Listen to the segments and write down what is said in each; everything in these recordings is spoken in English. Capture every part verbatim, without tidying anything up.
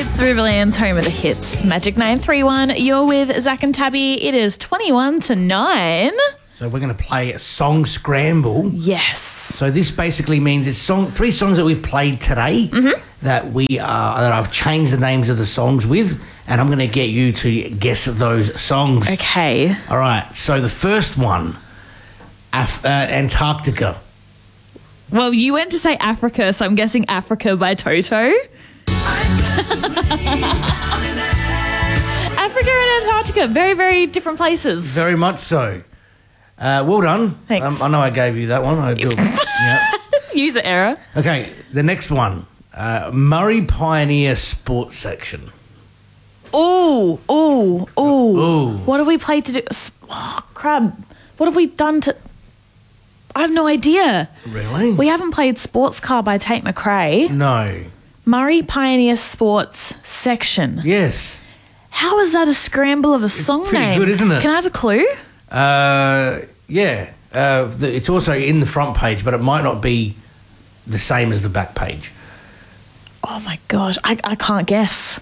It's the Riverlands, home of the hits. Magic nine three one. You're with Zach and Tabby. It is twenty-one to nine. So we're going to play a song scramble. Yes. So this basically means it's song three songs that we've played today mm-hmm. that we are that I've changed the names of the songs with, and I'm going to get you to guess those songs. Okay. All right. So the first one, Af- uh, Antarctica. Well, you went to say Africa, so I'm guessing Africa by Toto. Africa and Antarctica, very, very different places. Very much so. Uh, well done. Thanks. Um, I know I gave you that one. I do. Yep. User error. Okay, the next one. Uh, Murray Pioneer Sports Section. Ooh, ooh, ooh. Ooh. What have we played to do? Oh, crab. What have we done to... I have no idea. Really? We haven't played Sports Car by Tate McRae. No. Murray Pioneer Sports Section. Yes. How is that a scramble of a song pretty name? good, isn't it? Can I have a clue? Uh, yeah. Uh, the, it's also in the front page, but it might not be the same as the back page. Oh, my gosh. I, I can't guess.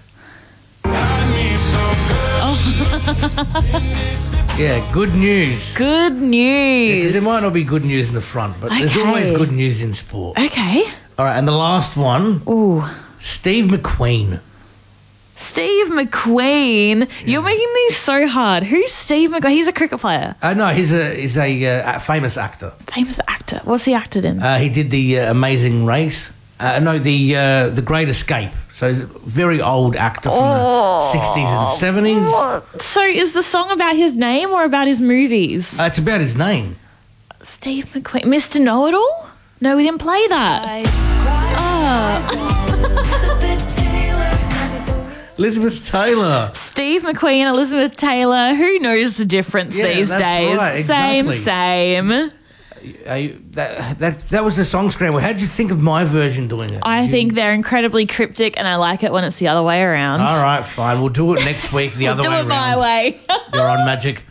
Yeah, good news. Good news. Yeah, there might not be good news in the front, but there's Okay. always good news in sport. Okay. All right, and the last one, Ooh. Steve McQueen. Steve McQueen. You're making these so hard. Who's Steve McQueen? He's a cricket player. Uh, no, he's a he's a, uh, a famous actor. Famous actor. What's he acted in? Uh, he did the uh, Amazing Race. Uh, no, the uh, the Great Escape. So he's a very old actor from Oh. the sixties and seventies. So is the song about his name or about his movies? Uh, it's about his name. Steve McQueen. Mister Know-It-All? No, we didn't play that. Elizabeth Taylor. Steve McQueen, Elizabeth Taylor. Who knows the difference Yeah, these that's days? right, Same, exactly. same. Uh, that, that that was the song scramble. How did you think of my version doing it? I Did you- think they're incredibly cryptic, and I like it when it's the other way around. All right, fine. We'll do it next week the other Do way it my around. way. You're on Magic